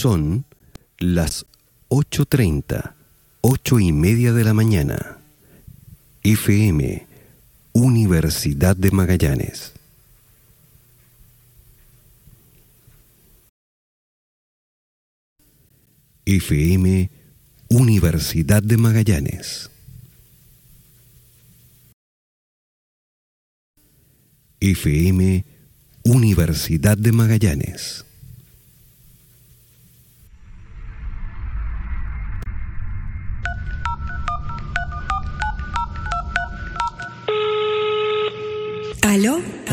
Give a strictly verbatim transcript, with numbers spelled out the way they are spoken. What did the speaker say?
Son las ocho treinta, ocho y media de la mañana. F M, Universidad de Magallanes. F M, Universidad de Magallanes. F M, Universidad de Magallanes. ¿Aló?